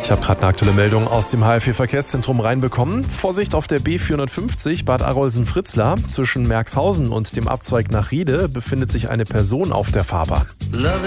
Ich habe gerade eine aktuelle Meldung aus dem HFV-Verkehrszentrum reinbekommen. Vorsicht auf der B450 Bad Arolsen-Fritzlar. Zwischen Merxhausen und dem Abzweig nach Riede befindet sich eine Person auf der Fahrbahn.